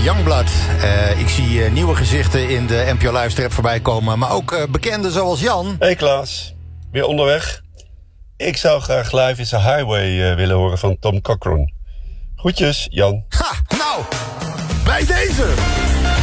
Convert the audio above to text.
Youngblood. Ik zie nieuwe gezichten in de NPO Live-strip voorbij komen. Maar ook bekenden zoals Jan. Hey Klaas, weer onderweg? Ik zou graag Live is a Highway willen horen van Tom Cochrane. Groetjes, Jan. Ha, nou, bij deze!